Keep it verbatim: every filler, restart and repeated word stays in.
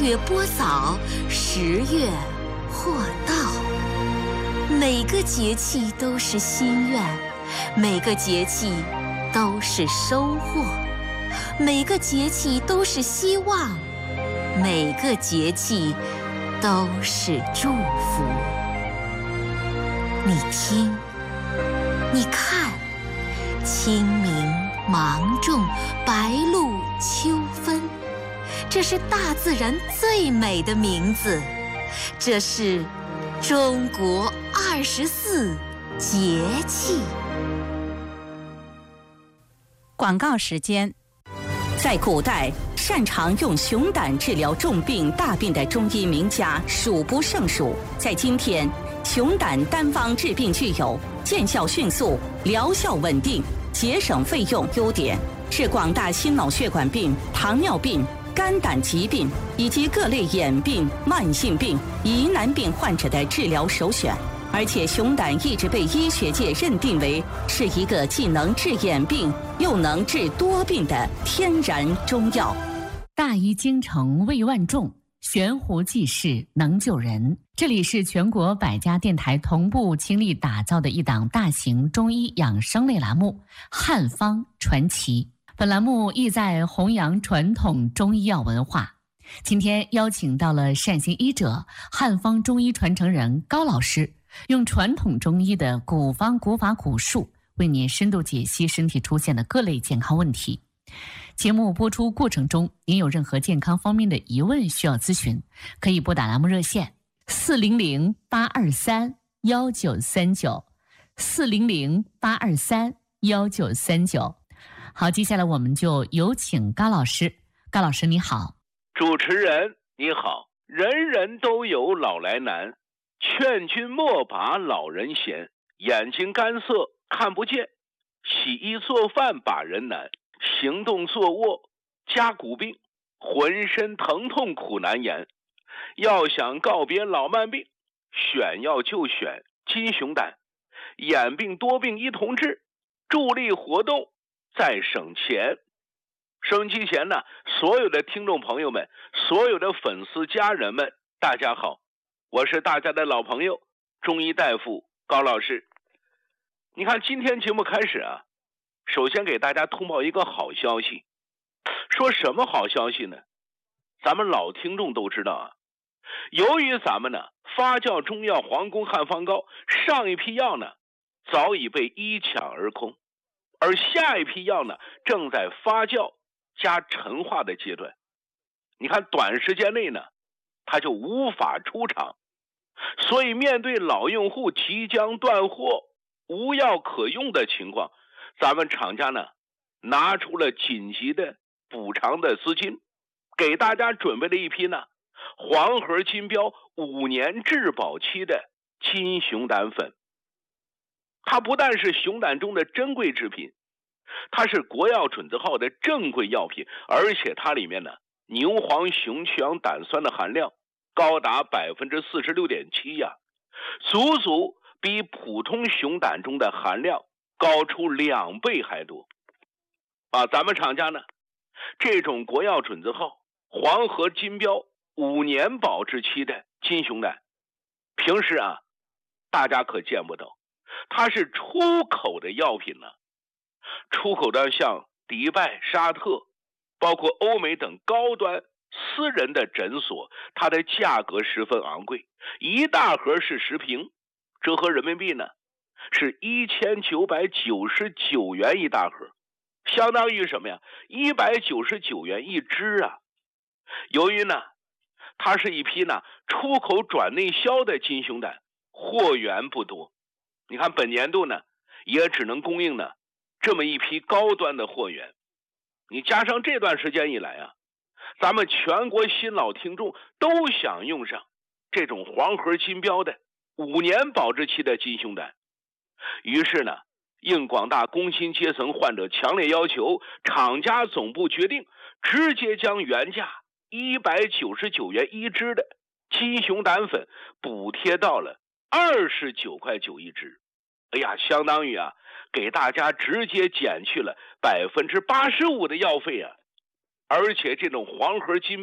月播早，十月或到。每个节气都是心愿，每个节气都是收获，每个节气都是希望，每个节气都是祝福。你听，你看，清明、芒种、白露、秋分，这是大自然最美的名字，这是中国二十四节气。 广告时间。在古代，擅长用熊胆治疗重病大病的中医名家数不胜数。在今天，熊胆单方治病具有见效迅速、疗效稳定、节省费用优点，是广大心脑血管病、糖尿病、肝胆疾病以及各类眼病、慢性病、疑难病患者的治疗首选。而且熊胆一直被医学界认定为是一个既能治眼病又能治多病的天然中药。 大医精诚，为万众，悬壶济世，能救人。这里是全国百家电台同步倾力打造的一档大型中医养生类栏目《汉方传奇》。本栏目意在弘扬传统中医药文化。今天邀请到了善心医者、汉方中医传承人高老师，用传统中医的古方古法古术为您深度解析身体出现的各类健康问题。节目播出过程中，您有任何健康方面的疑问需要咨询，可以拨打栏目热线四零零八二三幺九三九四零零八二三幺九三九。好，接下来我们就有请高老师。高老师你好。 主持人你好。人人都有老来难，劝君莫把老人嫌，眼睛干涩看不见，洗衣做饭把人难，行动坐卧加骨病，浑身疼痛苦难言。要想告别老慢病，选药就选金熊胆，眼病多病一同治，助力活动再省钱。收音机前呢，所有的听众朋友们，所有的粉丝家人们，大家好，我是大家的老朋友中医大夫高老师。你看今天节目开始啊，首先给大家通报一个好消息。说什么好消息呢？咱们老听众都知道啊，由于咱们呢发酵中药皇宫汉方膏上一批药呢早已被一抢而空，而下一批药呢正在发酵加陈化的阶段。你看短时间内呢它就无法出厂，所以面对老用户即将断货无药可用的情况，咱们厂家呢拿出了紧急的补偿的资金，给大家准备了一批呢黄河金标五年质保期的金熊胆粉。它不但是熊胆中的珍贵制品，它是国药准字号的正规药品，而且它里面呢牛黄熊去氧胆酸的含量高达 百分之四十六点七 呀，足足比普通熊胆中的含量高出两倍还多啊！咱们厂家呢这种国药准字号黄河金标五年保质期的金熊胆，平时啊大家可见不到，它是出口的药品呢，出口的像迪拜、沙特，包括欧美等高端私人的诊所，它的价格十分昂贵，一大盒是十瓶，折合人民币呢是一千九百九十九元一大盒，相当于什么呀？一百九十九元一支啊！由于呢它是一批呢出口转内销的金熊胆，货源不多，你看本年度呢也只能供应呢这么一批高端的货源。你加上这段时间以来啊，咱们全国新老听众都想用上这种黄河金标的五年保质期的金熊胆，于是呢应广大工薪阶层患者强烈要求，厂家总部决定直接将原价一百九十九元一支的金熊胆粉补贴到了二十九块九一支。哎呀，相当于啊给大家直接减去了百分之八十五的药费啊！而且这种黄河金